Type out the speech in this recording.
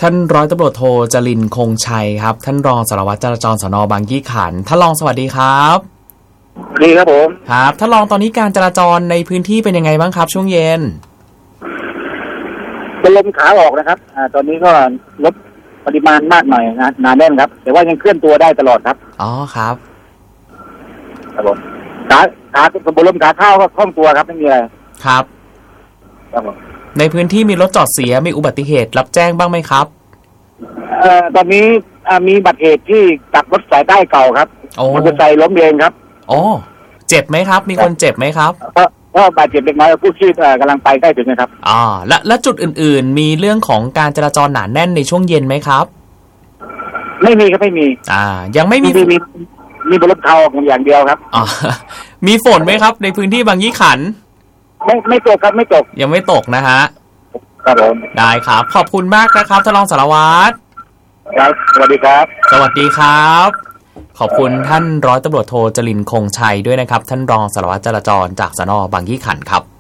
ท่านร้อยตำรวจโทจรินทร์คงชัยครับท่านรองสารวัตรจราจรสน.บางยี่ขันธ์ท่านรองสวัสดีครับดีครับผมครับท่านรองตอนนี้การจราจรในพื้นที่เป็นยังไงบ้างครับช่วงเย็นเป็นลมขาออกนะครับตอนนี้ก็ลดปริมาณมากหน่อยนะหนาแน่นครับแต่ว่ายังเคลื่อนตัวได้ตลอดครับอ๋อครับผมขาบนลมขาเข้าก็คล่องตัวครับไม่มีอะไรครับในพื้นที่มีรถจอดเสียมีอุบัติเหตุรับแจ้งบ้างไหมครับตอนนี้มีอุบัติเหตุที่กลับรถสายใต้เก่าครับมอเตอร์ไซค์ล้มเองครับอ๋อเจ็บไหมครับมีคนเจ็บไหมครับก็บาดเจ็บเล็กน้อยผู้ชีพกำลังไปใกล้ถึงนะครับและจุดอื่นๆมีเรื่องของการจราจรหนาแน่นในช่วงเย็นไหมครับไม่มีครับไม่มียังไม่มีบนรถเทาอย่างเดียวครับมีฝนไหมครับในพื้นที่บางยี่ขันธ์ไม่ตกครับไม่ตกยังไม่ตกนะฮะครับผมได้ครับขอบคุณมากนะครับท่านรองสารวัตรครับสวัสดีครับสวัสดีครับขอบคุณท่านร้อยตำรวจโทจรินทร์คงชัยด้วยนะครับท่านรองสารวัตรจราจรจากสน.บางยี่ขันธ์ครับ